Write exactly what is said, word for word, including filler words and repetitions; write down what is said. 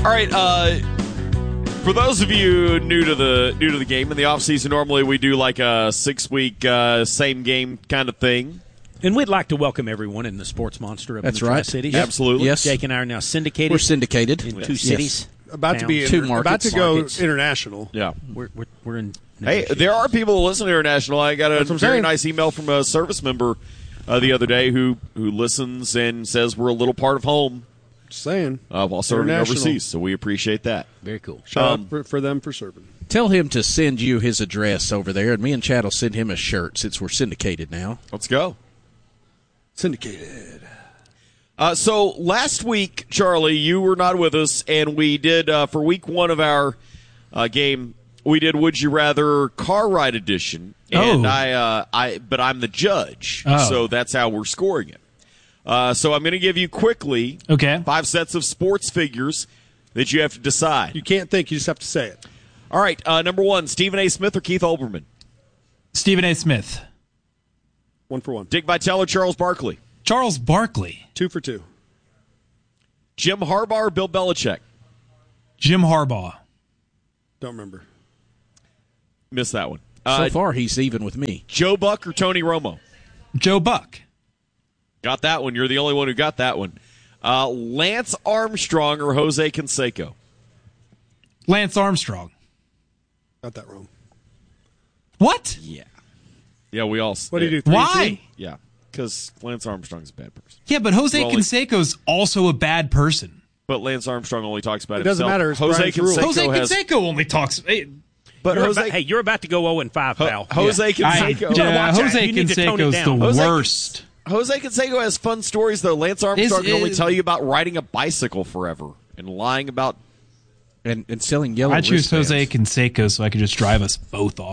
All right, uh, for those of you new to the new to the game, in the offseason, normally we do like a six-week uh, same game kind of thing. And we'd like to welcome everyone in the Sports Monster up That's in the right. Tri-Cities. Yep. Absolutely. Yes. Jake and I are now syndicated. We're syndicated. in two Yes. cities. About to be towns. Two inter- about markets. to go Markets. international. Yeah. We're, we're, we're in. Hey, there are people who listen to International. I got a That's what I'm very saying. nice email from a service member uh, the other day who, who listens and says we're a little part of home Just saying. uh, while serving International. overseas. So we appreciate that. Very cool. Shout Um, out for, for them for serving. Tell him to send you his address over there, and me and Chad will send him a shirt since we're syndicated now. Let's go. Syndicated. Uh, so last week, Charlie, you were not with us, and we did, uh, for week one of our uh, game, we did Would You Rather Car Ride Edition. And Oh. I, uh, I, but I'm the judge, Oh. so that's how we're scoring it. Uh, so I'm going to give you quickly Okay. five sets of sports figures that you have to decide. You can't think. You just have to say it. All right, uh, number one, Stephen A. Smith or Keith Olbermann? Stephen A. Smith. One for one. Dick Vitale or Charles Barkley? Charles Barkley. Two for two. Jim Harbaugh or Bill Belichick? Jim Harbaugh. Don't remember. Missed that one. So Uh, far, he's even with me. Joe Buck or Tony Romo? Joe Buck. Got that one. You're the only one who got that one. Uh, Lance Armstrong or Jose Canseco? Lance Armstrong. Got that wrong. What? Yeah. Yeah, we all. What do you do? Three, Why? two? Yeah, because Lance Armstrong's a bad person. Yeah, but Jose Well, like- Canseco's also a bad person. But Lance Armstrong only talks about It doesn't himself. matter. It's Jose Brian's rule. Canseco Jose has. Canseco only talks. Hey, But You're Jose, about, hey, you're about to go oh and five, Ho- pal. Jose I, Canseco. gotta uh, watch that. Jose You need to tone it Canseco's down. the Jose- worst. Jose Canseco has fun stories, though. Lance Armstrong Is- can only is- tell you about riding a bicycle forever and lying about. And, and selling yellow I choose wristbands. Jose Canseco so I could just drive us both off.